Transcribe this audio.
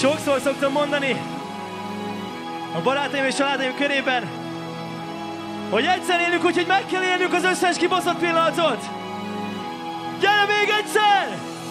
Sokszor szoktam mondani a barátaim és családaim körében, hogy egyszer élünk, úgyhogy meg kell élnünk az összes kibaszott pillanatot. Gyere még egyszer!